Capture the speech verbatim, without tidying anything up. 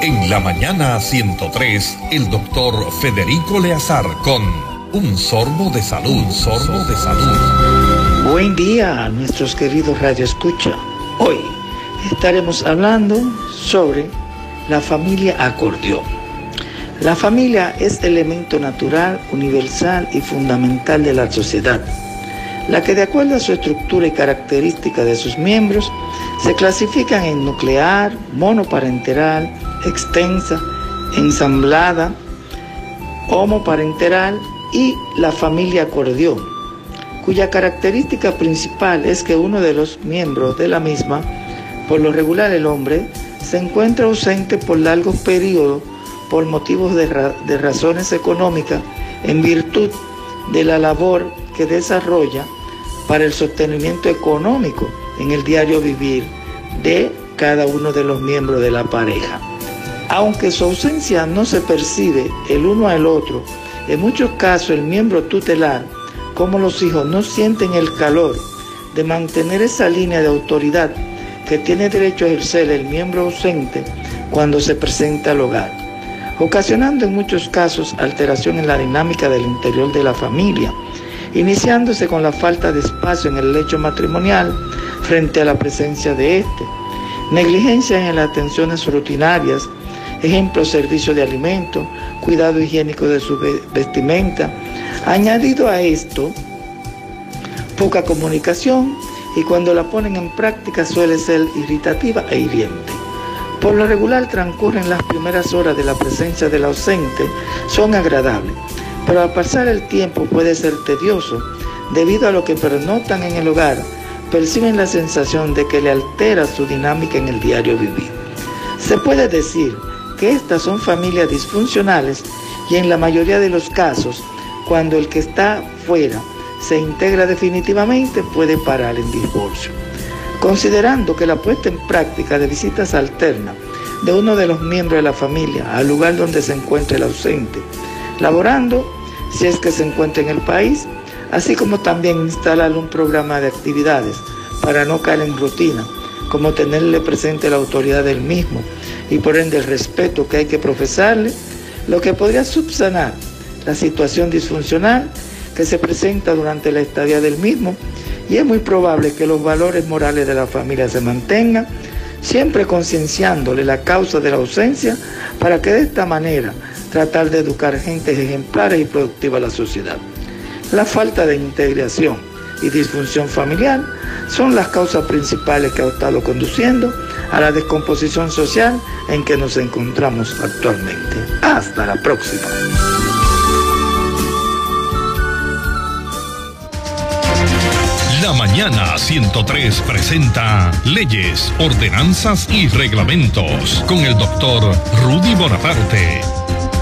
En la mañana ciento tres, el doctor Federico Leazar con Un Sorbo de Salud, Un Sorbo de Salud. Buen día a nuestros queridos radioescucha. Hoy estaremos hablando sobre la familia acordeón. La familia es elemento natural, universal y fundamental de la sociedad, la que de acuerdo a su estructura y características de sus miembros se clasifican en nuclear, monoparenteral, extensa, ensamblada, homoparenteral y la familia acordeón, cuya característica principal es que uno de los miembros de la misma, por lo regular el hombre, se encuentra ausente por largos periodos por motivos de, ra de razones económicas en virtud de la labor que desarrolla para el sostenimiento económico en el diario vivir de cada uno de los miembros de la pareja. Aunque su ausencia no se percibe el uno al otro, en muchos casos el miembro tutelar, como los hijos, no sienten el calor de mantener esa línea de autoridad que tiene derecho a ejercer el miembro ausente cuando se presenta al hogar, ocasionando en muchos casos alteración en la dinámica del interior de la familia, iniciándose con la falta de espacio en el lecho matrimonial frente a la presencia de éste, negligencias en las atenciones rutinarias, ejemplo, servicio de alimentos, cuidado higiénico de su vestimenta. Añadido a esto, poca comunicación y cuando la ponen en práctica suele ser irritativa e hiriente. Por lo regular transcurren las primeras horas de la presencia del ausente, son agradables, pero al pasar el tiempo puede ser tedioso debido a lo que pernotan en el hogar, perciben la sensación de que le altera su dinámica en el diario vivir. Se puede decir que estas son familias disfuncionales y en la mayoría de los casos, cuando el que está fuera se integra definitivamente, puede parar en divorcio. Considerando que la puesta en práctica de visitas alternas de uno de los miembros de la familia al lugar donde se encuentra el ausente, laborando si es que se encuentra en el país, así como también instalar un programa de actividades para no caer en rutina, como tenerle presente la autoridad del mismo y por ende el respeto que hay que profesarle, lo que podría subsanar la situación disfuncional que se presenta durante la estadía del mismo, y es muy probable que los valores morales de la familia se mantengan, siempre concienciándole la causa de la ausencia para que de esta manera tratar de educar gentes ejemplares y productivas a la sociedad. La falta de integración y disfunción familiar son las causas principales que han estado conduciendo a la descomposición social en que nos encontramos actualmente. Hasta la próxima. La mañana ciento tres presenta Leyes, Ordenanzas y Reglamentos con el doctor Rudy Bonaparte.